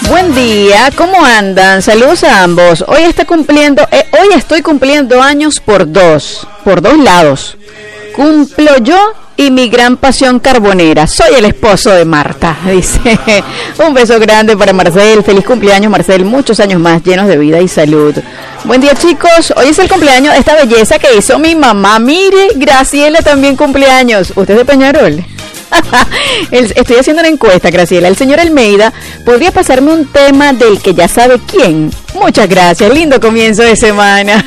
Buen día, ¿cómo andan? Saludos a ambos. Hoy estoy cumpliendo años por dos lados. Cumplo yo y mi gran pasión carbonera. Soy el esposo de Marta, dice. Un beso grande para Marcel. Feliz cumpleaños, Marcel. Muchos años más llenos de vida y salud. Buen día, chicos. Hoy es el cumpleaños de esta belleza que hizo mi mamá. Mire, Graciela también cumpleaños. ¿Usted es de Peñarol? Estoy haciendo una encuesta, Graciela. El señor Almeida, ¿podría pasarme un tema del que ya sabe quién? Muchas gracias. Lindo comienzo de semana.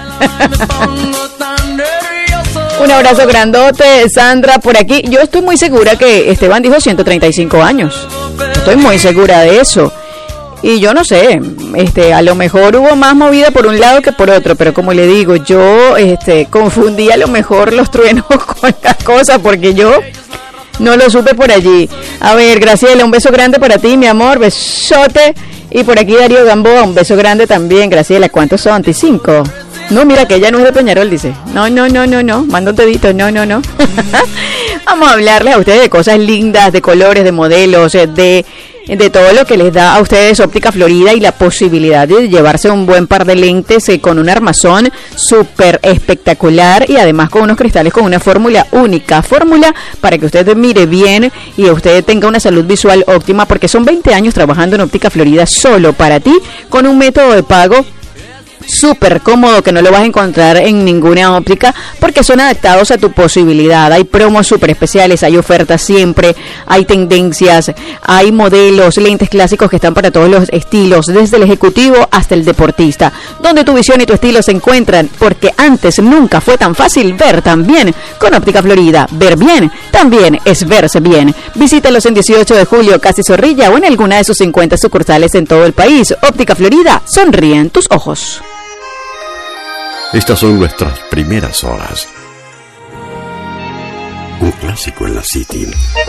Un abrazo grandote, Sandra, por aquí. Yo estoy muy segura que Esteban dijo 135 años. Estoy muy segura de eso. Y yo no sé, a lo mejor hubo más movida por un lado que por otro, pero como le digo, yo confundí a lo mejor los truenos con las cosas, porque yo no lo supe por allí. A ver, Graciela, un beso grande para ti, mi amor, besote. Y por aquí Darío Gamboa, un beso grande también. Graciela, ¿cuántos son? ¿5? No, mira que ella no es de Peñarol, dice. No, manda un dedito, no. Vamos a hablarles a ustedes de cosas lindas, de colores, de modelos, de todo lo que les da a ustedes Óptica Florida y la posibilidad de llevarse un buen par de lentes con un armazón súper espectacular y además con unos cristales con una fórmula única. Fórmula para que usted mire bien y usted tenga una salud visual óptima, porque son 20 años trabajando en Óptica Florida solo para ti, con un método de pago súper cómodo que no lo vas a encontrar en ninguna óptica, porque son adaptados a tu posibilidad. Hay promos súper especiales, hay ofertas siempre, hay tendencias, hay modelos, lentes clásicos que están para todos los estilos, desde el ejecutivo hasta el deportista, donde tu visión y tu estilo se encuentran, porque antes nunca fue tan fácil ver tan bien. Con Óptica Florida, ver bien también es verse bien. Visítalos en 18 de julio, Casi Zorrilla, o en alguna de sus 50 sucursales en todo el país. Óptica Florida, sonríen tus ojos. Estas son nuestras primeras horas. Un clásico en la City.